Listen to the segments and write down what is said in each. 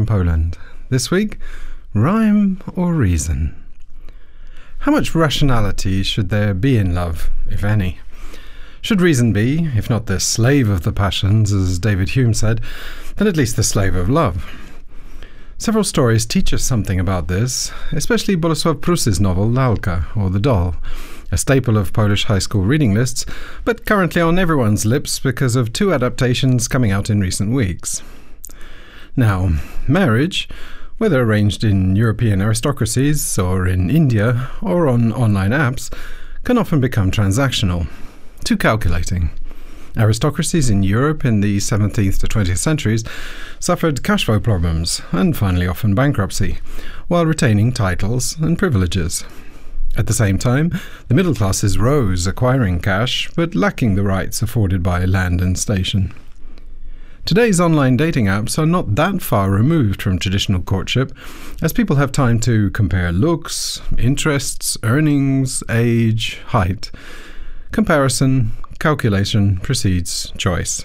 Poland. This week, rhyme or reason? How much rationality should there be in love, if any? Should reason be, if not the slave of the passions, as David Hume said, then at least the slave of love? Several stories teach us something about this, especially Bolesław Prus's novel Lalka, or The Doll, a staple of Polish high school reading lists, but currently on everyone's lips because of two adaptations coming out in recent weeks. Now, marriage, whether arranged in European aristocracies or in India or on online apps, can often become transactional, too calculating. Aristocracies in Europe in the 17th to 20th centuries suffered cash flow problems and finally often bankruptcy, while retaining titles and privileges. At the same time, the middle classes rose, acquiring cash, but lacking the rights afforded by land and station. Today's online dating apps are not that far removed from traditional courtship, as people have time to compare looks, interests, earnings, age, height. Comparison, calculation precedes choice.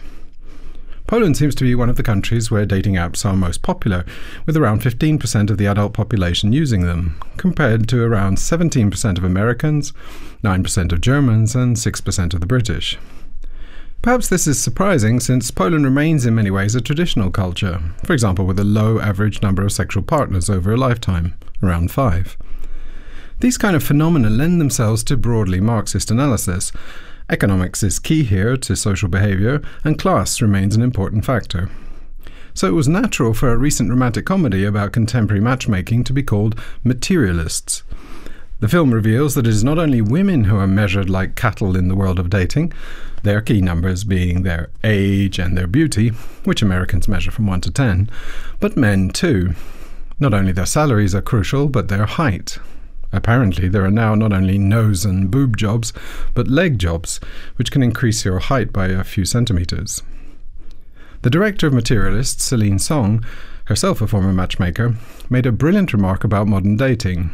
Poland seems to be one of the countries where dating apps are most popular, with around 15% of the adult population using them, compared to around 17% of Americans, 9% of Germans, and 6% of the British. Perhaps this is surprising, since Poland remains in many ways a traditional culture, for example with a low average number of sexual partners over a lifetime, around 5. These kind of phenomena lend themselves to broadly Marxist analysis. Economics is key here to social behavior, and class remains an important factor. So it was natural for a recent romantic comedy about contemporary matchmaking to be called Materialists. The film reveals that it is not only women who are measured like cattle in the world of dating, their key numbers being their age and their beauty, which Americans measure from 1 to 10, but men too. Not only their salaries are crucial, but their height. Apparently, there are now not only nose and boob jobs, but leg jobs, which can increase your height by a few centimeters. The director of Materialists, Celine Song, herself a former matchmaker, made a brilliant remark about modern dating.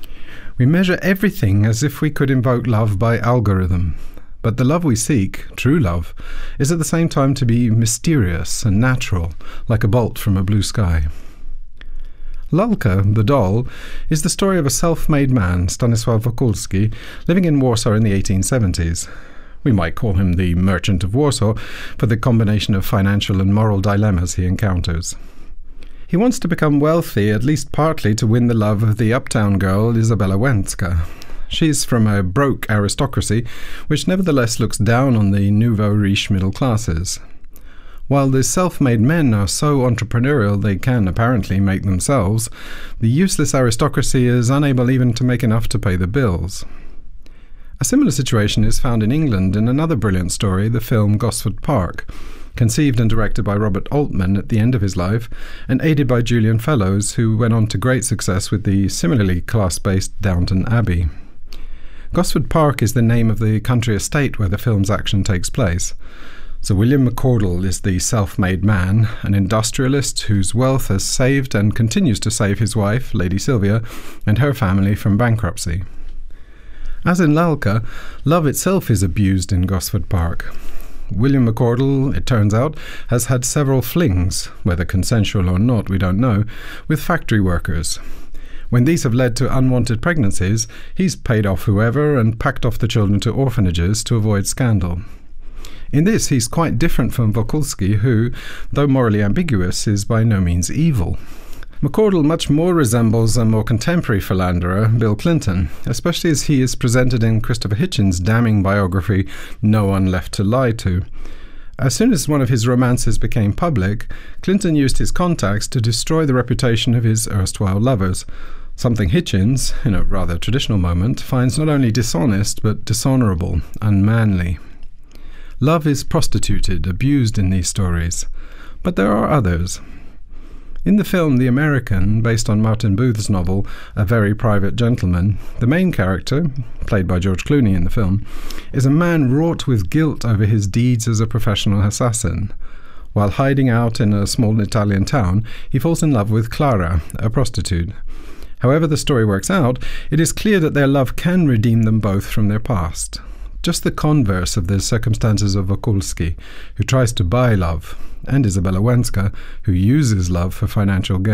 We measure everything as if we could invoke love by algorithm, but the love we seek, true love, is at the same time to be mysterious and natural, like a bolt from a blue sky. Lalka, the Doll, is the story of a self-made man, Stanisław Wokulski, living in Warsaw in the 1870s. We might call him the Merchant of Warsaw for the combination of financial and moral dilemmas he encounters. He wants to become wealthy, at least partly to win the love of the uptown girl Izabela Łęcka. She's from a broke aristocracy, which nevertheless looks down on the nouveau riche middle classes. While the self-made men are so entrepreneurial they can apparently make themselves, the useless aristocracy is unable even to make enough to pay the bills. A similar situation is found in England in another brilliant story, the film Gosford Park, conceived and directed by Robert Altman at the end of his life, and aided by Julian Fellowes, who went on to great success with the similarly class-based Downton Abbey. Gosford Park is the name of the country estate where the film's action takes place. So William McCordle is the self-made man, an industrialist whose wealth has saved and continues to save his wife, Lady Sylvia, and her family from bankruptcy. As in Lalka, love itself is abused in Gosford Park. William McCordle, it turns out, has had several flings, whether consensual or not we don't know, with factory workers. When these have led to unwanted pregnancies, he's paid off whoever and packed off the children to orphanages to avoid scandal. In this, he's quite different from Wokulski, who, though morally ambiguous, is by no means evil. McCordle much more resembles a more contemporary philanderer, Bill Clinton, especially as he is presented in Christopher Hitchens' damning biography, No One Left to Lie To. As soon as one of his romances became public, Clinton used his contacts to destroy the reputation of his erstwhile lovers, something Hitchens, in a rather traditional moment, finds not only dishonest but dishonourable, unmanly. Love is prostituted, abused in these stories. But there are others. In the film The American, based on Martin Booth's novel A Very Private Gentleman, the main character, played by George Clooney in the film, is a man wrought with guilt over his deeds as a professional assassin. While hiding out in a small Italian town, he falls in love with Clara, a prostitute. However the story works out, it is clear that their love can redeem them both from their past. Just the converse of the circumstances of Wokulski, who tries to buy love, and Izabela Łęcka, who uses love for financial gain.